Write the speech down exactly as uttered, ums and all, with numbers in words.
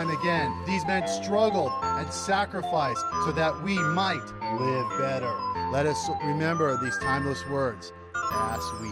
time again, these men struggled and sacrificed so that we might live better. Let us remember these timeless words as we